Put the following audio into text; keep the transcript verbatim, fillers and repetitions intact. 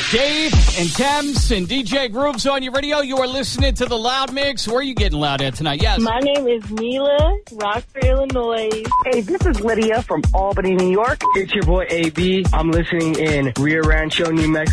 Dave and Thames and D J Grooves on your radio. You are listening to the Loud Mix. Where are you getting loud at tonight? Yes. My name is Mila, Rockford, Illinois. Hey, this is Lydia from Albany, New York. It's your boy A B. I'm listening in Rio Rancho, New Mexico.